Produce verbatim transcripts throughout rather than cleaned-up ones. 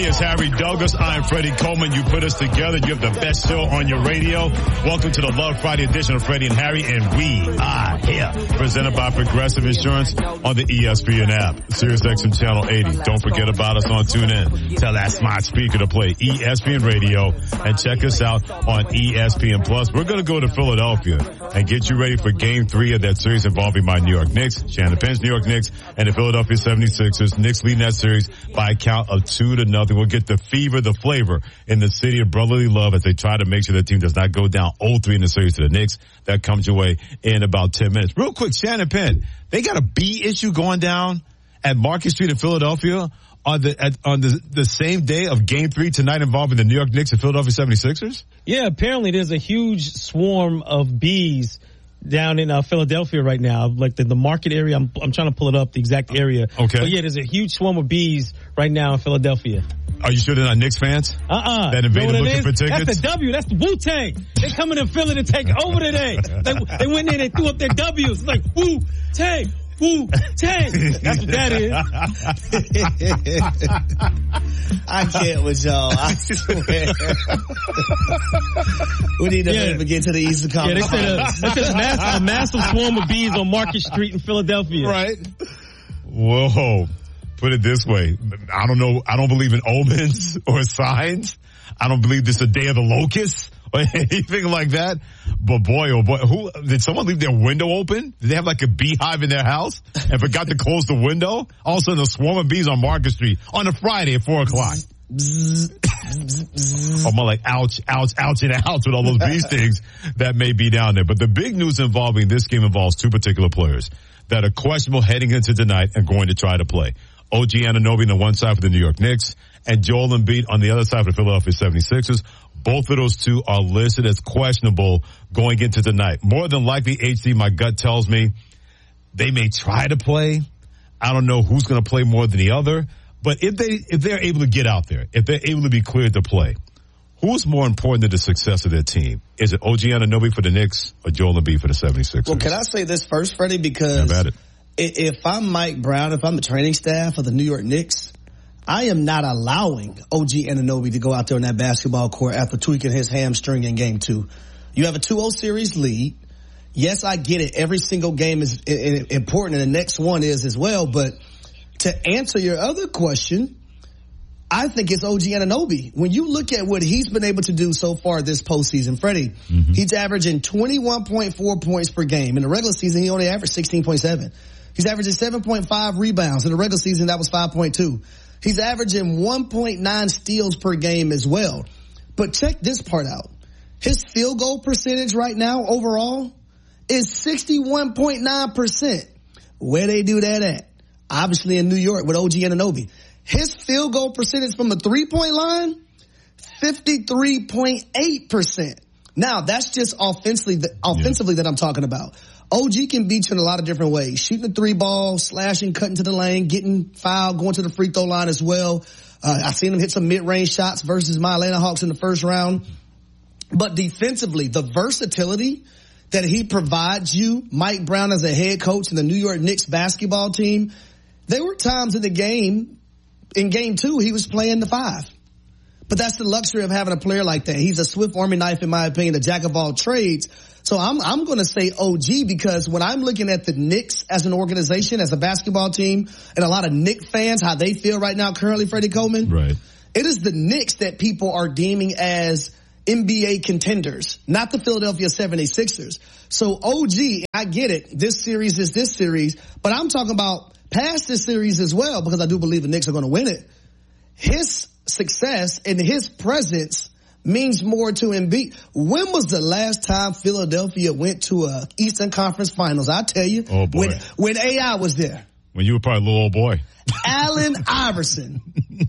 He is Harry Douglas. I'm Freddie Coleman. You put us together. You have the best show on your radio. Welcome to the Love Friday edition of Freddie and Harry, and we are here. Presented by Progressive Insurance on the E S P N app. Sirius X M Channel eighty. Don't forget about us on TuneIn. Tell that smart speaker to play E S P N Radio and check us out on E S P N Plus. We're going to go to Philadelphia and get you ready for game three of that series involving my New York Knicks, Shannon Penn's New York Knicks, and the Philadelphia seventy-sixers. Knicks leading that series by a count of two to nothing. We'll get the fever, the flavor in the city of brotherly love as they try to make sure the team does not go down oh three in the series to the Knicks. That comes your way in about ten minutes. Real quick, Shannon Penn, they got a B issue going down at Market Street in Philadelphia on the at, on the the same day of game three tonight involving the New York Knicks and Philadelphia seventy-sixers? Yeah, apparently there's a huge swarm of bees down in uh, Philadelphia right now, like the, the market area. I'm I'm trying to pull it up, the exact area. Okay. But yeah, there's a huge swarm of bees right now in Philadelphia. Are you sure they're not Knicks fans? Uh-uh. That invaded looking is? for tickets? That's the W. That's the Wu-Tang. They coming to Philly to take over today. They, they went in, they threw up their W's. It's like, Wu-Tang. Wu-Tang. That's what that is. I can't with y'all. I swear. We need to yeah. get to the Eastern Conference. Yeah, they said, a, they said a, mass, a massive swarm of bees on Market Street in Philadelphia. Right. Whoa. Put it this way. I don't know. I don't believe in omens or signs. I don't believe this is a day of the locusts or anything like that. But boy, oh boy, who did someone leave their window open? Did they have like a beehive in their house and forgot to close the window? All of a sudden, a swarm of bees on Market Street on a Friday at four o'clock. I'm like, ouch, ouch, ouch, and ouch with all those bee stings that may be down there. But the big news involving this game involves two particular players that are questionable heading into tonight and going to try to play. O G Anunoby on the one side for the New York Knicks and Joel Embiid on the other side for the Philadelphia seventy-sixers. Both of those two are listed as questionable going into tonight. More than likely, H D, my gut tells me they may try to play. I don't know who's going to play more than the other. But if they, if they're able to get out there, if they're able to be cleared to play, who's more important to the success of their team? Is it O G Anunoby for the Knicks or Joel Embiid for the seventy-sixers? Well, can I say this first, Freddie? Because Have at it. If I'm Mike Brown, if I'm the training staff of the New York Knicks, I am not allowing O G Anunoby to go out there on that basketball court after tweaking his hamstring in game two. You have a two oh series lead. Yes, I get it. Every single game is important, and the next one is as well. But to answer your other question, I think it's O G Anunoby. When you look at what he's been able to do so far this postseason, Freddie, mm-hmm. he's averaging twenty-one point four points per game. In the regular season, he only averaged sixteen point seven. He's averaging seven point five rebounds. In the regular season, that was five point two. He's averaging one point nine steals per game as well. But check this part out. His field goal percentage right now overall is sixty-one point nine percent. Where they do that at? Obviously in New York with O G Anunoby. His field goal percentage from the three-point line, fifty-three point eight percent. Now, that's just offensively, offensively yeah. that I'm talking about. O G can beat you in a lot of different ways. Shooting the three ball, slashing, cutting to the lane, getting fouled, going to the free throw line as well. Uh, I've seen him hit some mid-range shots versus my Atlanta Hawks in the first round. But defensively, the versatility that he provides you, Mike Brown as a head coach in the New York Knicks basketball team, there were times in the game, in game two, he was playing the five. But that's the luxury of having a player like that. He's a swift army knife, in my opinion, a jack of all trades. So I'm, I'm going to say O G because when I'm looking at the Knicks as an organization, as a basketball team, and a lot of Knicks fans, how they feel right now currently, Freddie Coleman, right? It is the Knicks that people are deeming as N B A contenders, not the Philadelphia seventy-sixers. So O G, I get it. This series is this series, but I'm talking about past this series as well because I do believe the Knicks are going to win it. His success and his presence means more to Embiid. When was the last time Philadelphia went to a Eastern Conference Finals? I tell you, oh boy. when when A I was there. When you were probably a little old boy. Allen Iverson.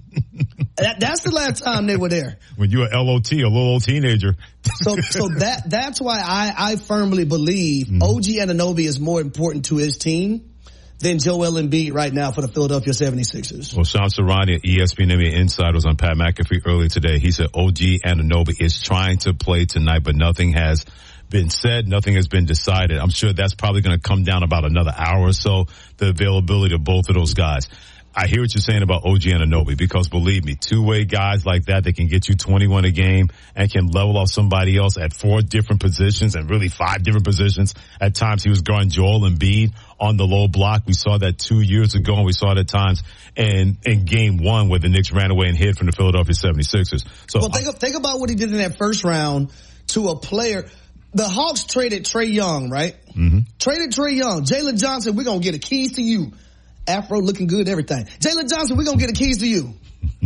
that, that's the last time they were there. When you were L O T, a little old teenager. so so that that's why I, I firmly believe mm-hmm. O G Anunoby is more important to his team than Joel Embiid right now for the Philadelphia seventy-sixers. Well, Sean Serrani at E S P N N B A Insider was on Pat McAfee earlier today. He said O G Anunoby is trying to play tonight, but nothing has been said. Nothing has been decided. I'm sure that's probably going to come down about another hour or so, the availability of both of those guys. I hear what you're saying about O G Anunoby, because believe me, two-way guys like that, they can get you twenty-one a game and can level off somebody else at four different positions and really five different positions. At times he was guarding Joel Embiid on the low block. We saw that two years ago, and we saw it at times in, in game one where the Knicks ran away and hid from the Philadelphia seventy-sixers. So well, think, think about what he did in that first round to a player. The Hawks traded Trae Young, right? Mm-hmm. Traded Trae Young. Jalen Johnson, we're going to get the keys to you. Afro looking good, everything. Jalen Johnson, we're going to get the keys to you.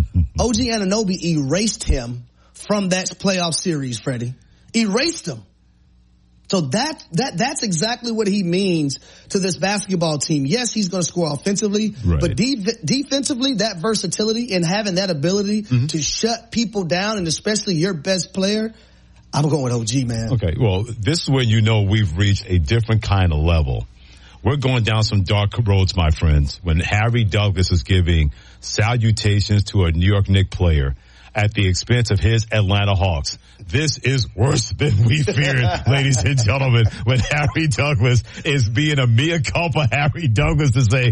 O G Anunoby erased him from that playoff series, Freddie. Erased him. So that, that, that's exactly what he means to this basketball team. Yes, he's going to score offensively, right. but de- defensively, that versatility and having that ability mm-hmm. to shut people down, and especially your best player, I'm going with O G, man. Okay, well, this is where you know we've reached a different kind of level. We're going down some dark roads, my friends, when Harry Douglas is giving salutations to a New York Knicks player at the expense of his Atlanta Hawks. This is worse than we feared, ladies and gentlemen, when Harry Douglas is being a mea culpa Harry Douglas to say,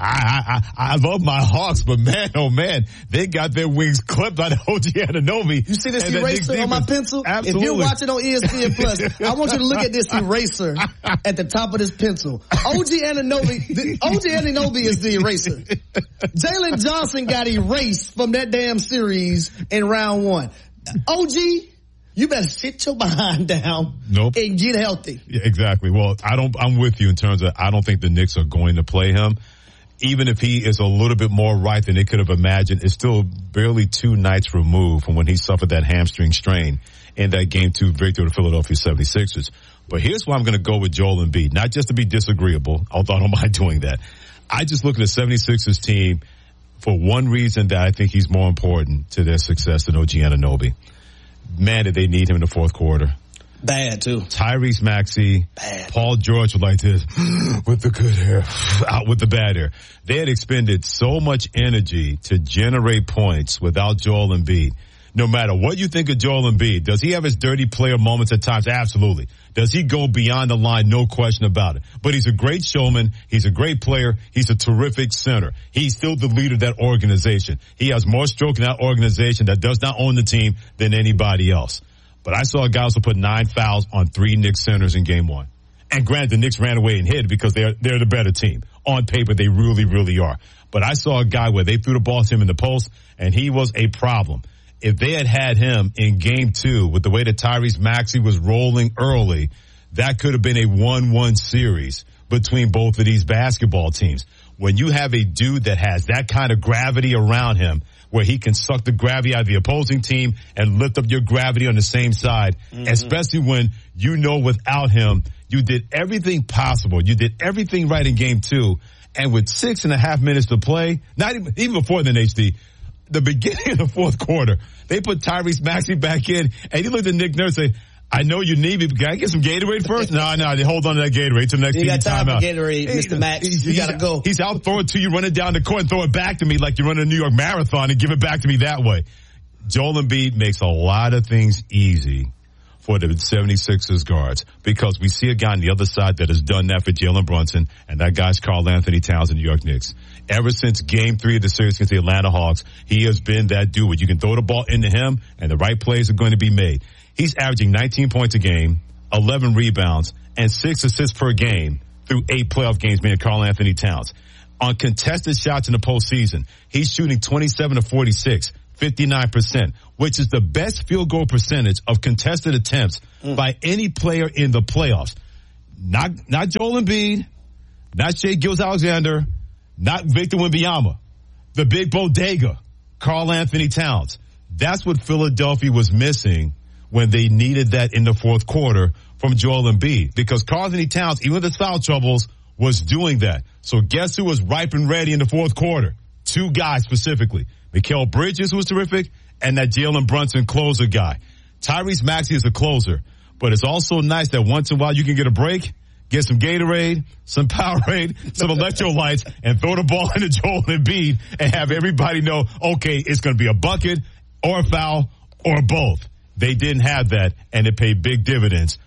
I, I, I love my Hawks, but man, oh man, they got their wings clipped by the O G Anunoby. You see this eraser on my pencil? Absolutely. If you're watching on E S P N Plus, I want you to look at this eraser at the top of this pencil. O G Anunoby, the, O G Anunoby is the eraser. Jalen Johnson got erased from that damn series in round one. O G, you better sit your behind down nope. and get healthy. Yeah, exactly. Well, I don't, I'm with you in terms of, I don't think the Knicks are going to play him. Even if he is a little bit more right than they could have imagined, it's still barely two nights removed from when he suffered that hamstring strain in that game two victory of the Philadelphia seventy-sixers. But here's why I'm going to go with Joel Embiid, not just to be disagreeable, although I don't mind doing that. I just look at the seventy-sixers team for one reason, that I think he's more important to their success than O G Anunoby. Man, did they need him in the fourth quarter. Bad, too. Tyrese Maxey, bad. Paul George was like this, with the good hair, out with the bad hair. They had expended so much energy to generate points without Joel Embiid. No matter what you think of Joel Embiid, does he have his dirty player moments at times? Absolutely. Does he go beyond the line? No question about it. But he's a great showman. He's a great player. He's a terrific center. He's still the leader of that organization. He has more stroke in that organization that does not own the team than anybody else. But I saw a guy also put nine fouls on three Knicks centers in game one. And granted, the Knicks ran away and hid because they're, they're the better team. On paper, they really, really are. But I saw a guy where they threw the ball to him in the post, and he was a problem. If they had had him in game two with the way that Tyrese Maxey was rolling early, that could have been a one one series between both of these basketball teams. When you have a dude that has that kind of gravity around him, where he can suck the gravity out of the opposing team and lift up your gravity on the same side, mm-hmm. especially when you know without him, you did everything possible. You did everything right in game two. And with six and a half minutes to play, not even, even before then, H D, the beginning of the fourth quarter, they put Tyrese Maxey back in, and he looked at Nick Nurse and say, I know you need me, but can I get some Gatorade first? no, no, they hold on to that Gatorade till the next you got time timeout. For Gatorade, hey, Mister Max. He's, you he's, gotta go. He's out, throw it to you, run it down the court, and throw it back to me like you're running a New York Marathon and give it back to me that way. Joel Embiid makes a lot of things easy for the seventy-sixers guards, because we see a guy on the other side that has done that for Jalen Brunson, and that guy's Karl Anthony Towns in the New York Knicks. Ever since game three of the series against the Atlanta Hawks, he has been that dude. You can throw the ball into him, and the right plays are going to be made. He's averaging nineteen points a game, eleven rebounds, and six assists per game through eight playoff games, being Karl Anthony Towns. On contested shots in the postseason, he's shooting twenty-seven to forty-six, fifty-nine percent, which is the best field goal percentage of contested attempts mm. by any player in the playoffs. Not, not Joel Embiid, not Shai Gilgeous-Alexander, not Victor Wembanyama, the big bodega, Karl Anthony Towns. That's what Philadelphia was missing when they needed that in the fourth quarter from Joel Embiid, because Karl Anthony Towns, even with his foul troubles, was doing that. So guess who was ripe and ready in the fourth quarter? Two guys specifically. Mikal Bridges was terrific, and that Jalen Brunson closer guy. Tyrese Maxey is a closer, but it's also nice that once in a while you can get a break, get some Gatorade, some Powerade, some electrolytes, and throw the ball into Joel Embiid and have everybody know, okay, it's going to be a bucket or a foul or both. They didn't have that, and it paid big dividends.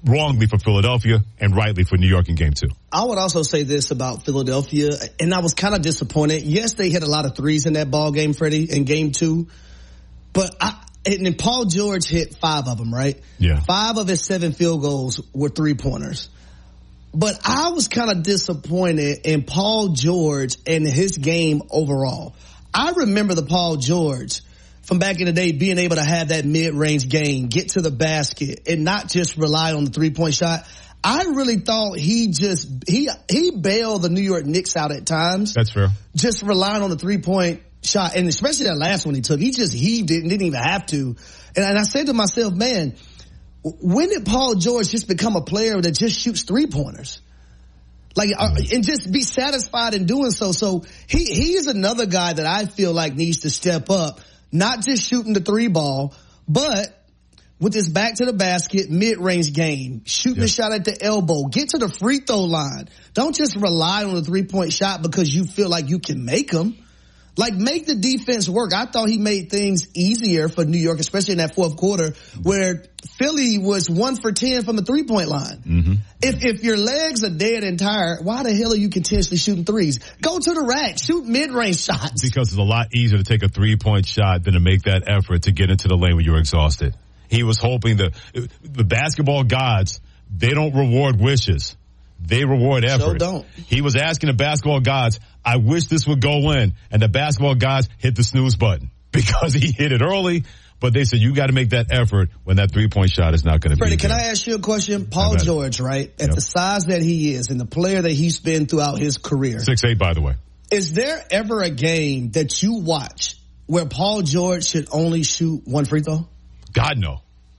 wrongly for Philadelphia and rightly for New York in game two. I would also say this about Philadelphia, and I was kind of disappointed. Yes, they hit a lot of threes in that ball game, Freddie, in game two. But I, and then Paul George hit five of them, right? Yeah. Five of his seven field goals were three-pointers. But I was kind of disappointed in Paul George and his game overall. I remember the Paul George from back in the day being able to have that mid-range game, get to the basket, and not just rely on the three-point shot. I really thought he just, he, he bailed the New York Knicks out at times. That's fair. Just relying on the three-point shot, and especially that last one he took. He just heaved it and didn't even have to. And, and I said to myself, man, when did Paul George just become a player that just shoots three-pointers? Like, mm-hmm. and just be satisfied in doing so. So he, he is another guy that I feel like needs to step up, not just shooting the three ball, but with this back to the basket, mid-range game, shooting yeah. the shot at the elbow, get to the free throw line. Don't just rely on the three-point shot because you feel like you can make them. Like, make the defense work. I thought he made things easier for New York, especially in that fourth quarter, where Philly was one for ten from the three-point line. Mm-hmm. If if your legs are dead and tired, why the hell are you continuously shooting threes? Go to the rack. Shoot mid-range shots. Because it's a lot easier to take a three-point shot than to make that effort to get into the lane when you're exhausted. He was hoping the the basketball gods, they don't reward wishes. They reward effort. So don't. He was asking the basketball gods, I wish this would go in. And the basketball gods hit the snooze button because he hit it early. But they said, you got to make that effort when that three-point shot is not going to be Freddie, there. can I ask you a question? Paul George, right? At yep. the size that he is and the player that he's been throughout his career. six eight, by the way. Is there ever a game that you watch where Paul George should only shoot one free throw? God, no.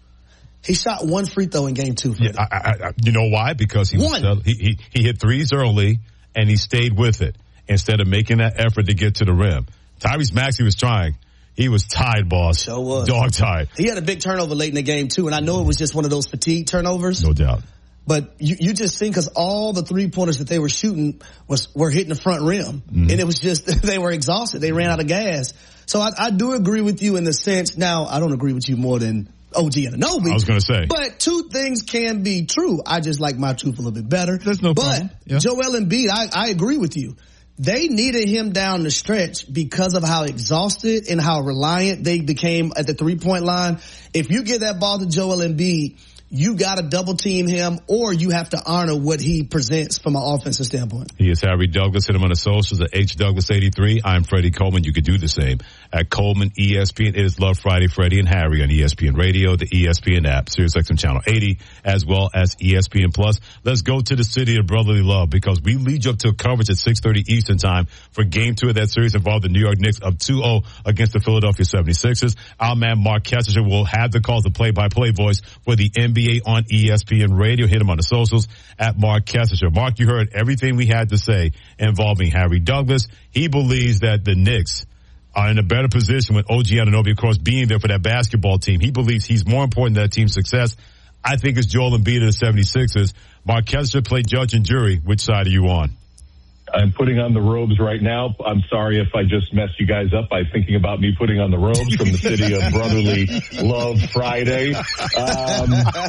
He shot one free throw in game two. Yeah, I, I, I, you know why? Because he, was, uh, he, he he hit threes early, and he stayed with it instead of making that effort to get to the rim. Tyrese Maxey was trying. He was tied, boss. So was. Dog tied. He had a big turnover late in the game, too, and I know it was just one of those fatigue turnovers. No doubt. But you, you just think because all the three-pointers that they were shooting was were hitting the front rim. Mm-hmm. And it was just, they were exhausted. They ran out of gas. So I, I do agree with you in the sense, now I don't agree with you more than O G Anunoby. I was going to say. But two things can be true. I just like my truth a little bit better. There's no but problem. Yeah. Joel Embiid, I, I agree with you. They needed him down the stretch because of how exhausted and how reliant they became at the three-point line. If you give that ball to Joel Embiid, you got to double team him, or you have to honor what he presents from an offensive standpoint. He is Harry Douglas. Hit him on the socials at H Douglas eighty-three. I'm Freddie Coleman. You could do the same at Coleman E S P N. It is Love Friday, Freddie and Harry on E S P N Radio, the E S P N app, SiriusXM Channel eighty, as well as E S P N Plus. Let's go to the city of brotherly love because we lead you up to coverage at six thirty Eastern time for game two of that series involving the New York Knicks of two oh against the Philadelphia seventy-sixers. Our man Mark Kessinger will have the calls, the play-by-play voice for the N B A on E S P N Radio. Hit him on the socials at Mark Kessinger. Mark, you heard everything we had to say involving Harry Douglas. He believes that the Knicks are in a better position with O G Anunoby, of course, being there for that basketball team. He believes he's more important than that team's success. I think it's Joel Embiid of the seventy-sixers. Mark Kessinger played judge and jury. Which side are you on? I'm putting on the robes right now. I'm sorry if I just messed you guys up by thinking about me putting on the robes from the city of brotherly Love Friday. Um,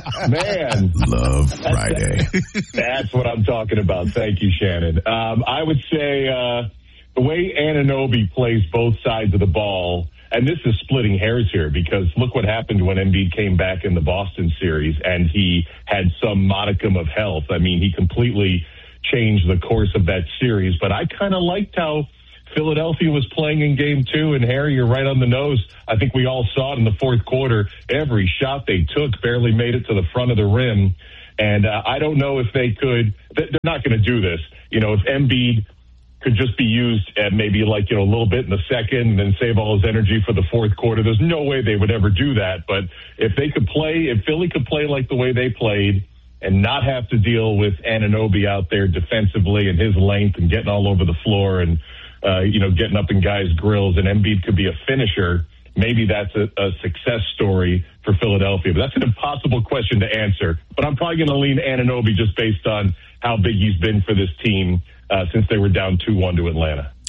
man. Love Friday. That's what I'm talking about. Thank you, Shannon. Um, I would say uh, the way Anunoby plays both sides of the ball, and this is splitting hairs here because look what happened when Embiid came back in the Boston series and he had some modicum of health. I mean, he completely changed the course of that series. But I kind of liked how Philadelphia was playing in game two. And Harry, you're right on the nose. I think we all saw it in the fourth quarter. Every shot they took barely made it to the front of the rim. And uh, I don't know if they could. They're not going to do this. You know, if Embiid could just be used at maybe like, you know, a little bit in the second and then save all his energy for the fourth quarter, there's no way they would ever do that. But if they could play, if Philly could play like the way they played, and not have to deal with Anunoby out there defensively and his length and getting all over the floor and, uh, you know, getting up in guys' grills, and Embiid could be a finisher, maybe that's a, a success story for Philadelphia. But that's an impossible question to answer. But I'm probably going to lean Anunoby just based on how big he's been for this team uh, since they were down two one to Atlanta.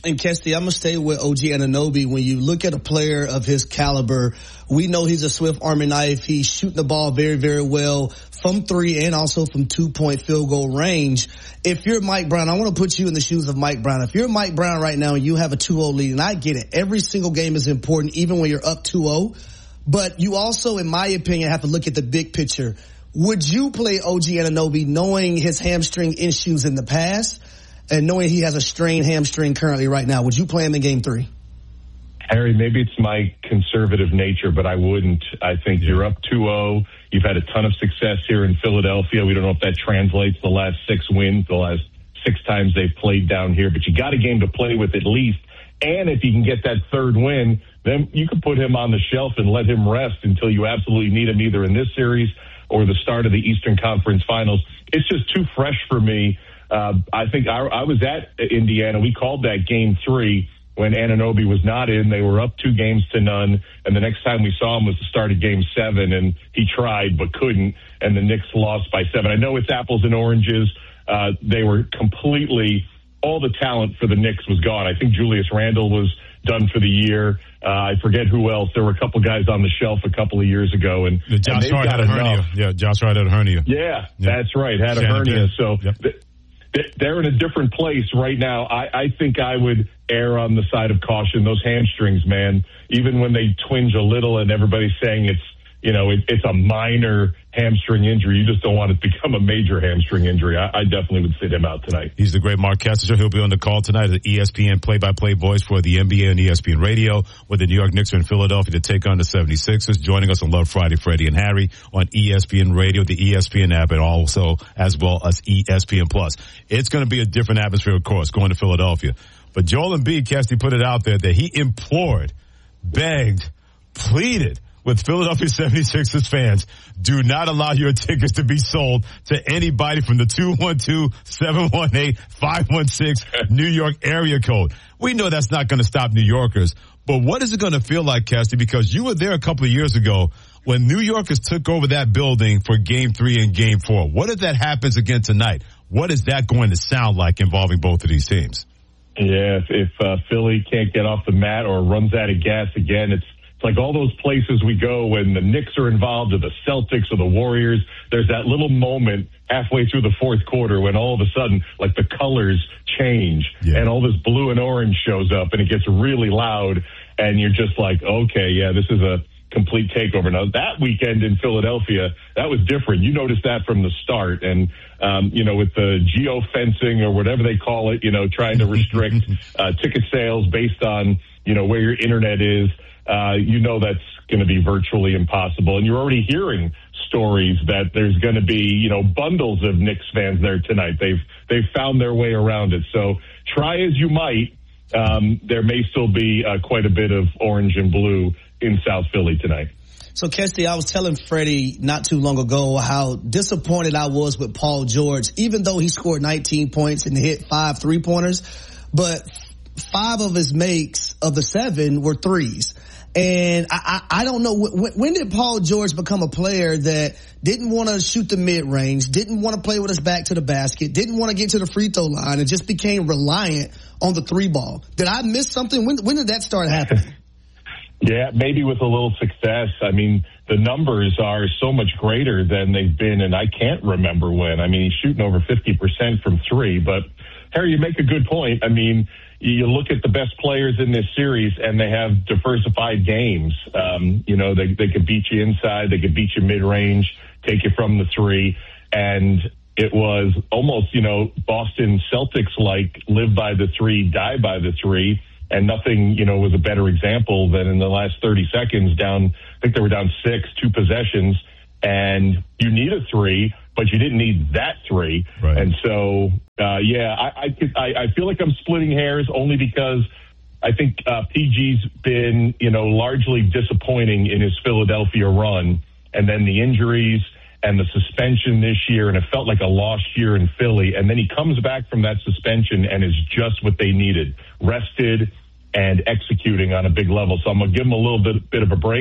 And Kesty, I'm going to stay with O G Anunoby. When you look at a player of his caliber, we know he's a swift army knife. He's shooting the ball very, very well from three and also from two-point field goal range. If you're Mike Brown, I want to put you in the shoes of Mike Brown. If you're Mike Brown right now and you have a two oh lead, and I get it, every single game is important, even when you're up two oh. But you also, in my opinion, have to look at the big picture. Would you play O G Anunoby knowing his hamstring issues in the past and knowing he has a strained hamstring currently right now? Would you play him in game three? Harry, maybe it's my conservative nature, but I wouldn't. I think you're up two oh. You've had a ton of success here in Philadelphia. We don't know if that translates the last six wins, the last six times they've played down here, but you got a game to play with at least. And if you can get that third win, then you can put him on the shelf and let him rest until you absolutely need him, either in this series or the start of the Eastern Conference Finals. It's just too fresh for me. Uh, I think I, I was at Indiana. We called that game three when Anunoby was not in. They were up two games to none, and the next time we saw him was the start of game seven, and he tried but couldn't, and the Knicks lost by seven. I know it's apples and oranges. Uh, they were completely, all the talent for the Knicks was gone. I think Julius Randle was done for the year. Uh, I forget who else. There were a couple guys on the shelf a couple of years ago. And, yeah, Josh and Hart had a hernia. enough. Yeah, Josh Hart had a hernia. Yeah, yeah. that's right. Had Shannon a hernia. Pierce. So yep. th- they're in a different place right now. I, I think I would err on the side of caution. Those hamstrings, man, even when they twinge a little and everybody's saying it's, you know, it, it's a minor hamstring injury, you just don't want it to become a major hamstring injury. I, I definitely would sit him out tonight. He's the great Mark Kessinger. He'll be on the call tonight as the E S P N play-by-play voice for the N B A and E S P N Radio, with the New York Knicks are in Philadelphia to take on the seventy-sixers. Joining us on Love Friday, Freddie and Harry on E S P N Radio, the E S P N app, and also as well as E S P N Plus. It's going to be a different atmosphere, of course, going to Philadelphia. But Joel Embiid, Kesty, put it out there that he implored, begged, pleaded with Philadelphia seventy-sixers fans, do not allow your tickets to be sold to anybody from the two one two, seven one eight, five one six New York area code. We know that's not going to stop New Yorkers, but what is it going to feel like, Kesty? Because you were there a couple of years ago when New Yorkers took over that building for game three and game four. What if that happens again tonight? What is that going to sound like involving both of these teams? Yeah, if, if uh, Philly can't get off the mat or runs out of gas again, it's It's like all those places we go when the Knicks are involved, or the Celtics or the Warriors. There's that little moment halfway through the fourth quarter when all of a sudden, like, the colors change yeah. and all this blue and orange shows up and it gets really loud, and you're just like, okay, yeah, this is a complete takeover. Now, that weekend in Philadelphia, that was different. You noticed that from the start. And, um, you know, with the geo-fencing or whatever they call it, you know, trying to restrict uh, ticket sales based on, you know, where your internet is, Uh, you know that's going to be virtually impossible. And you're already hearing stories that there's going to be, you know, bundles of Knicks fans there tonight. They've they've found their way around it. So try as you might, um, there may still be uh, quite a bit of orange and blue in South Philly tonight. So, Kesty, I was telling Freddie not too long ago how disappointed I was with Paul George, even though he scored nineteen points and hit five three-pointers, but five of his makes of the seven were threes. And I, I, I don't know, when, when did Paul George become a player that didn't want to shoot the mid-range, didn't want to play with his back to the basket, didn't want to get to the free throw line, and just became reliant on the three ball? Did I miss something? When, when did that start happening? Yeah, maybe with a little success. I mean, the numbers are so much greater than they've been, and I can't remember when. I mean, he's shooting over fifty percent from three. But, Harry, you make a good point. I mean, you look at the best players in this series, and they have diversified games. Um, you know, they, they could beat you inside. They could beat you mid-range, take you from the three. And it was almost, you know, Boston Celtics-like, live by the three, die by the three. And nothing, you know, was a better example than in the last thirty seconds down, I think they were down six, two possessions, and you need a three, but you didn't need that three. Right. And so, uh, yeah, I, I, could, I, I feel like I'm splitting hairs only because I think uh, P G's been, you know, largely disappointing in his Philadelphia run, and then the injuries and the suspension this year, and it felt like a lost year in Philly. And then he comes back from that suspension and is just what they needed, rested and executing on a big level. So I'm going to give him a little bit, bit of a break.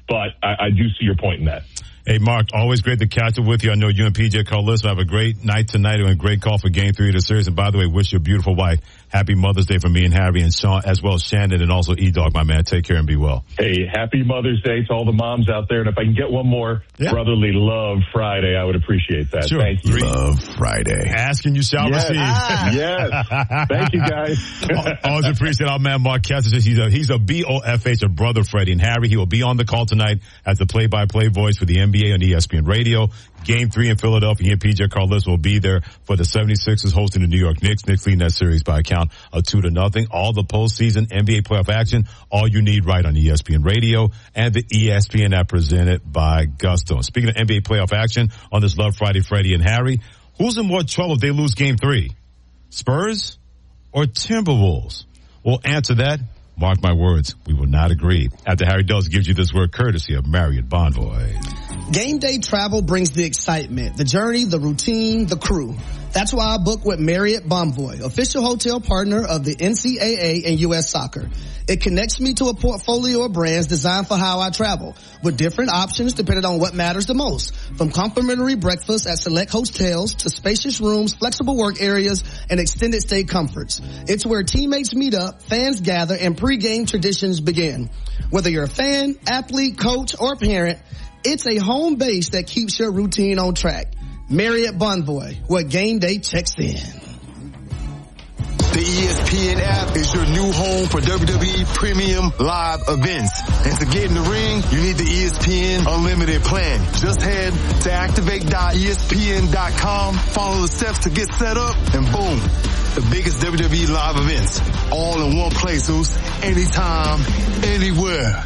but I, I do see your point in that. Hey, Mark, always great to catch up with you. I know you and P J Carlson have a great night tonight and a great call for game three of the series. And by the way, wish your beautiful wife happy Mother's Day from me and Harry and Sean, as well as Shannon and also E-Dog, my man. Take care and be well. Hey, happy Mother's Day to all the moms out there. And if I can get one more yeah. brotherly love Friday, I would appreciate that. Sure. Thank you. Love Friday. Asking you shall yes. receive. Ah. Yes. Thank you, guys. Always appreciate our man Mark Kessler. He's a, he's a B O F H of Brother Freddie and Harry. He will be on the call tonight as the play-by-play voice for the N B A on E S P N Radio. Game three in Philadelphia, and P J Carlson will be there for the seventy-sixers hosting the New York Knicks. Knicks leading that series by a count of two to nothing. All the postseason N B A playoff action, all you need right on E S P N Radio and the E S P N app presented by Gusto. Speaking of N B A playoff action on this Love Friday, Freddie and Harry, who's in more trouble if they lose game three? Spurs or Timberwolves? We'll answer that. Mark my words, we will not agree. After Harry Dawes gives you this word courtesy of Marriott Bonvoy. Game day travel brings the excitement, the journey, the routine, the crew. That's why I book with Marriott Bonvoy, official hotel partner of the N C double A and U S Soccer. It connects me to a portfolio of brands designed for how I travel, with different options depending on what matters the most. From complimentary breakfast at select hotels to spacious rooms, flexible work areas, and extended stay comforts. It's where teammates meet up, fans gather, and pregame traditions begin. Whether you're a fan, athlete, coach, or parent, it's a home base that keeps your routine on track. Marriott Bonvoy, where game day checks in. The E S P N app is your new home for W W E Premium Live events. And to get in the ring, you need the E S P N Unlimited plan. Just head to activate dot E S P N dot com, follow the steps to get set up, and boom, the biggest W W E live events all in one place, Zeus, anytime, anywhere.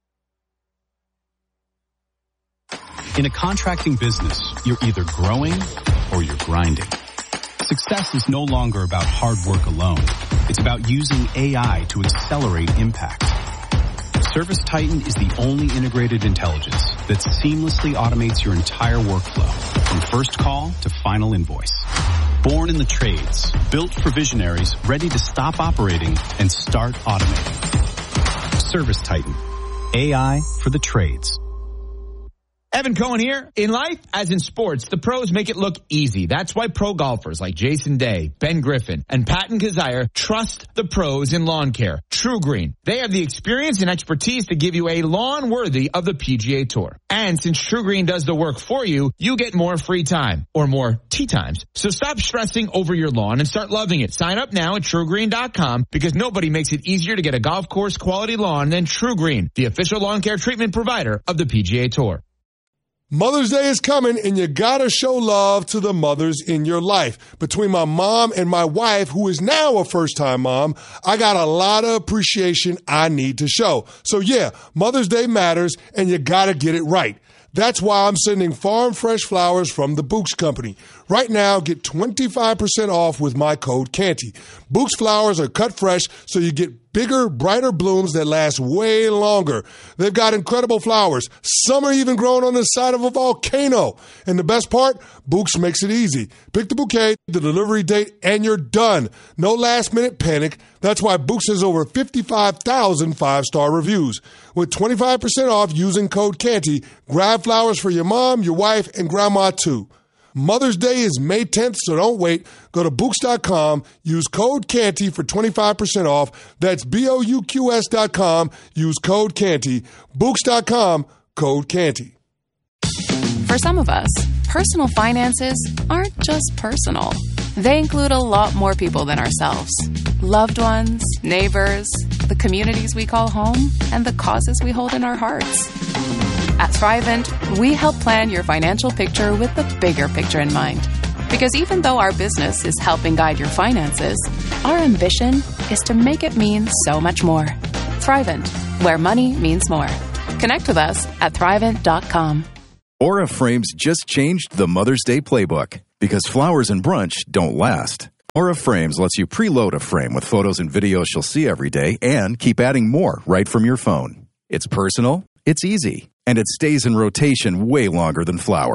In a contracting business, you're either growing or you're grinding. Success is no longer about hard work alone. It's about using A I to accelerate impact. Service Titan is the only integrated intelligence that seamlessly automates your entire workflow, from first call to final invoice. Born in the trades, built for visionaries ready to stop operating and start automating. Service Titan. A I for the trades. Evan Cohen here. In life, as in sports, the pros make it look easy. That's why pro golfers like Jason Day, Ben Griffin, and Patton Kazire trust the pros in lawn care. True Green. They have the experience and expertise to give you a lawn worthy of the P G A Tour. And since True Green does the work for you, you get more free time, or more tee times. So stop stressing over your lawn and start loving it. Sign up now at True Green dot com because nobody makes it easier to get a golf course quality lawn than True Green, the official lawn care treatment provider of the P G A Tour. Mother's Day is coming, and you gotta show love to the mothers in your life. Between my mom and my wife, who is now a first-time mom, I got a lot of appreciation I need to show. So yeah, Mother's Day matters, and you gotta get it right. That's why I'm sending farm fresh flowers from the Books Company. Right now, get twenty-five percent off with my code Canty. Books flowers are cut fresh, so you get bigger, brighter blooms that last way longer. They've got incredible flowers. Some are even growing on the side of a volcano. And the best part, Books makes it easy. Pick the bouquet, the delivery date, and you're done. No last-minute panic. That's why Books has over fifty-five thousand five-star reviews. With twenty-five percent off using code Canty, grab flowers for your mom, your wife, and grandma too. Mother's Day is May tenth, so don't wait. Go to Books dot com, use code Canty for twenty-five percent off. That's B O U Q S dot com, use code Canty. Books dot com, code Canty. For some of us, personal finances aren't just personal. They include a lot more people than ourselves. Loved ones, neighbors, the communities we call home, and the causes we hold in our hearts. At Thrivent, we help plan your financial picture with the bigger picture in mind. Because even though our business is helping guide your finances, our ambition is to make it mean so much more. Thrivent, where money means more. Connect with us at Thrivent dot com. Aura Frames just changed the Mother's Day playbook because flowers and brunch don't last. Aura Frames lets you preload a frame with photos and videos she'll see every day and keep adding more right from your phone. It's personal, it's easy, and it stays in rotation way longer than flowers.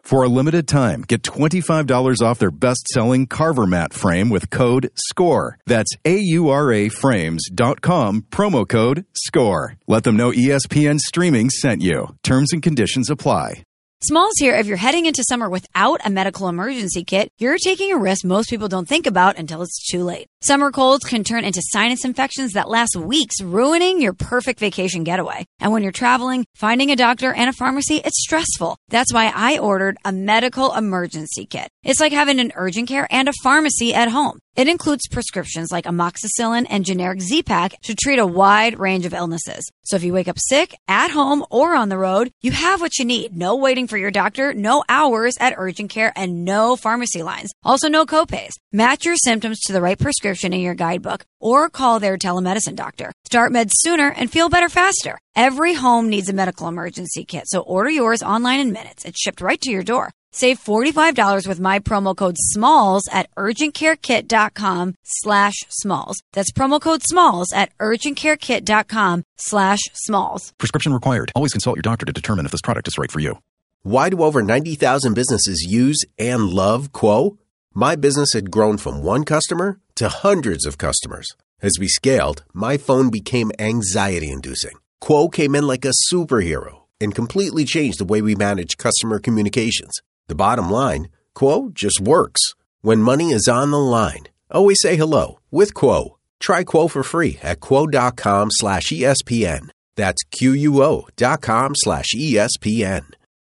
For a limited time, get twenty-five dollars off their best-selling Carver mat frame with code SCORE. That's A U R A frames dot com, promo code SCORE. Let them know E S P N Streaming sent you. Terms and conditions apply. Smalls here. If you're heading into summer without a medical emergency kit, you're taking a risk most people don't think about until it's too late. Summer colds can turn into sinus infections that last weeks, ruining your perfect vacation getaway. And when you're traveling, finding a doctor and a pharmacy, it's stressful. That's why I ordered a medical emergency kit. It's like having an urgent care and a pharmacy at home. It includes prescriptions like amoxicillin and generic Z-Pak to treat a wide range of illnesses. So if you wake up sick, at home, or on the road, you have what you need. No waiting for your doctor, no hours at urgent care, and no pharmacy lines. Also, no copays. Match your symptoms to the right prescription in your guidebook or call their telemedicine doctor. Start meds sooner and feel better faster. Every home needs a medical emergency kit, so order yours online in minutes. It's shipped right to your door. Save forty-five dollars with my promo code SMALLS at urgentcarekit.com slash SMALLS. That's promo code SMALLS at urgentcarekit.com slash SMALLS. Prescription required. Always consult your doctor to determine if this product is right for you. Why do over ninety thousand businesses use and love Quo? My business had grown from one customer to hundreds of customers. As we scaled, my phone became anxiety-inducing. Quo came in like a superhero and completely changed the way we manage customer communications. The bottom line, Quo just works. When money is on the line, always say hello with Quo. Try Quo for free at quo.com slash ESPN. That's Q-U-O dot com slash ESPN.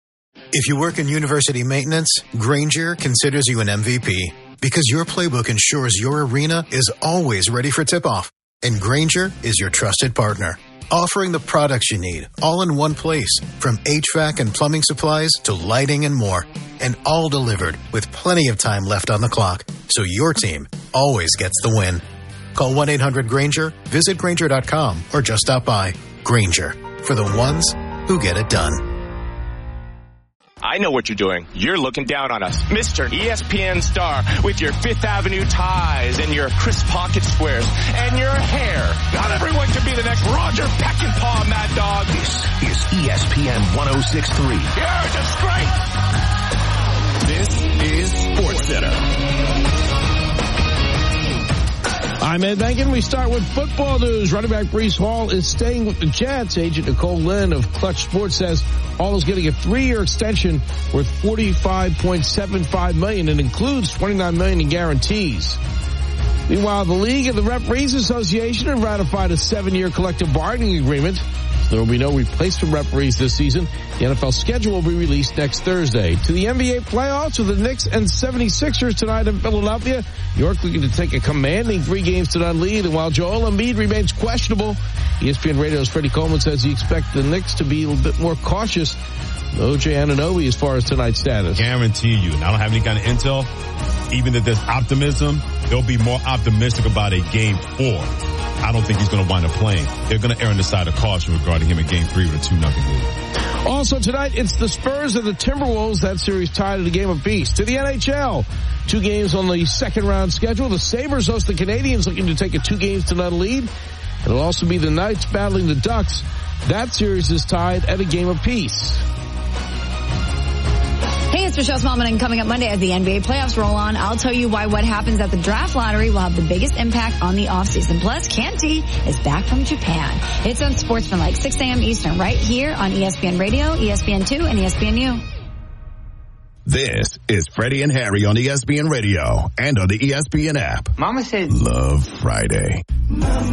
If you work in university maintenance, Grainger considers you an M V P because your playbook ensures your arena is always ready for tip-off. And Grainger is your trusted partner, offering the products you need all in one place, from H V A C and plumbing supplies to lighting and more, and all delivered with plenty of time left on the clock, so your team always gets the win. Call one eight hundred Grainger, visit Grainger dot com, or just stop by. Grainger, for the ones who get it done. I know what you're doing. You're looking down on us. Mister E S P N star with your Fifth Avenue ties and your crisp pocket squares and your hair. Not everyone can be the next Roger Peckinpah, Mad Dog. This is E S P N ten sixty-three. You're a disgrace. This is SportsCenter. I'm Ed Benkin. We start with football news. Running back Breece Hall is staying with the Jets. Agent Nicole Lynn of Clutch Sports says Hall is getting a three-year extension worth forty-five point seven five million dollars and includes twenty-nine million dollars in guarantees. Meanwhile, the League and the Referees Association have ratified a seven-year collective bargaining agreement. There will be no replacement referees this season. The N F L schedule will be released next Thursday. To the N B A playoffs with the Knicks and seventy-sixers tonight in Philadelphia. New York looking to take a commanding three games to none lead. And while Joel Embiid remains questionable, E S P N Radio's Freddie Coleman says he expects the Knicks to be a little bit more cautious. O J Anunoby as far as tonight's status. Guarantee you, and I don't have any kind of intel, even if there's optimism, they'll be more optimistic about a game four. I don't think he's going to wind up playing. They're going to err on the side of caution regarding him in game three with a two nothing lead. Also tonight, it's the Spurs and the Timberwolves. That series tied at a game apiece. To the N H L, two games on the second round schedule. The Sabres host the Canadiens, looking to take a two games to none lead. It'll also be the Knights battling the Ducks. That series is tied at a game apiece. Hey, it's Michelle Smallman, and coming up Monday as the N B A playoffs roll on, I'll tell you why what happens at the draft lottery will have the biggest impact on the offseason. Plus, Canty is back from Japan. It's on Sportsmanlike, six a.m. Eastern, right here on E S P N Radio, E S P N two, and E S P N U. This is Freddie and Harry on E S P N Radio and on the E S P N app. Mama said, Love Friday.